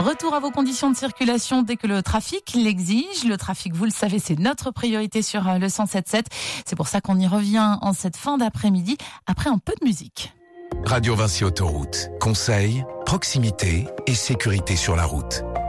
Retour à vos conditions de circulation dès que le trafic l'exige. Le trafic, vous le savez, c'est notre priorité sur le 107.7. C'est pour ça qu'on y revient en cette fin d'après-midi après un peu de musique. Radio Vinci Autoroute. Conseils, proximité et sécurité sur la route.